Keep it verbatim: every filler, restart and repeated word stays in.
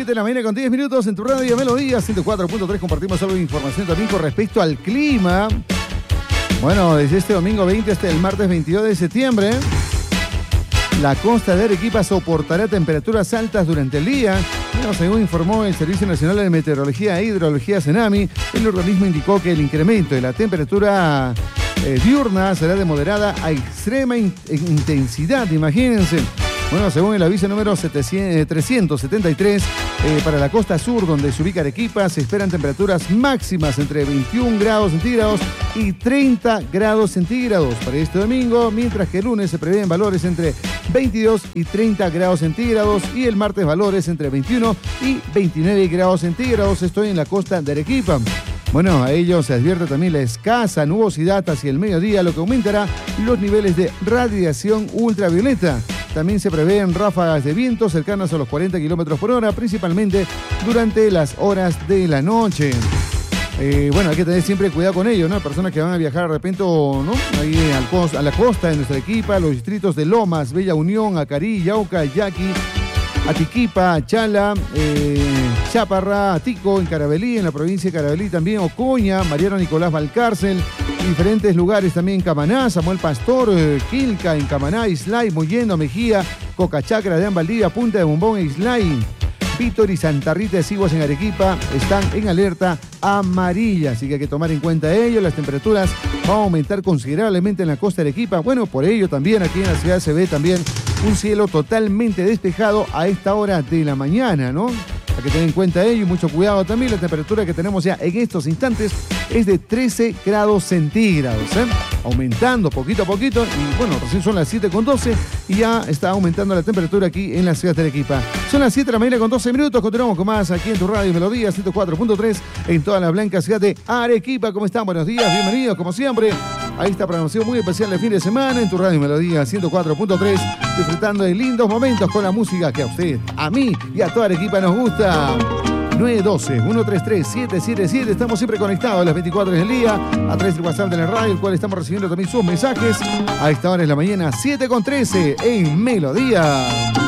siete de la mañana con diez minutos en tu radio Melodía ciento cuatro punto tres. Compartimos algo de información también con respecto al clima. Bueno, desde este domingo veinte hasta el martes veintidós de septiembre, la costa de Arequipa soportará temperaturas altas durante el día. Bueno, según informó el Servicio Nacional de Meteorología e Hidrología, SENAMI, el organismo indicó que el incremento de la temperatura eh, diurna será de moderada a extrema in intensidad, imagínense. Bueno, según el aviso número trescientos setenta y tres, eh, para la costa sur, donde se ubica Arequipa, se esperan temperaturas máximas entre veintiún grados centígrados y treinta grados centígrados para este domingo, mientras que el lunes se prevén valores entre veintidós y treinta grados centígrados y el martes valores entre veintiuno y veintinueve grados centígrados. Estoy en la costa de Arequipa. Bueno, a ello se advierte también la escasa nubosidad hacia el mediodía, lo que aumentará los niveles de radiación ultravioleta. También se prevén ráfagas de viento cercanas a los cuarenta kilómetros por hora, principalmente durante las horas de la noche. Eh, bueno, hay que tener siempre cuidado con ello, ¿no? Personas que van a viajar de repente, ¿no? Ahí al costa, a la costa de nuestra Arequipa, los distritos de Lomas, Bella Unión, Acarí, Yauca, Yaqui, Atiquipa, Chala, eh, Chaparra, Atico, en Carabelí, en la provincia de Carabelí también, Ocoña, Mariano Nicolás Valcárcel, diferentes lugares también, Camaná, Samuel Pastor, eh, Quilca, en Camaná, Islay, Mollendo, Mejía, Cocachacra, de Valdivia, Punta de Bombón, Islay, Vítor y Santa Rita de Siguas en Arequipa están en alerta amarilla, así que hay que tomar en cuenta ello. Las temperaturas van a aumentar considerablemente en la costa de Arequipa. Bueno, por ello también aquí en la ciudad se ve también un cielo totalmente despejado a esta hora de la mañana, ¿no? Hay que tener en cuenta ello y mucho cuidado también. La temperatura que tenemos ya en estos instantes es de trece grados centígrados, ¿eh? Aumentando poquito a poquito y bueno, recién son las siete con doce y ya está aumentando la temperatura aquí en la ciudad de Arequipa. Son las siete de la mañana con doce minutos, continuamos con más aquí en tu radio Melodía ciento cuatro punto tres en toda la blanca ciudad de Arequipa. ¿Cómo están? Buenos días, bienvenidos como siempre a esta programación muy especial de fin de semana en tu radio Melodía ciento cuatro punto tres, disfrutando de lindos momentos con la música que a usted, a mí y a toda Arequipa nos gusta. nueve uno dos, uno tres tres, siete siete siete. Estamos siempre conectados a las veinticuatro horas del día a través del WhatsApp de la radio, el cual estamos recibiendo también sus mensajes. A esta hora es la mañana, siete con trece en Melodía.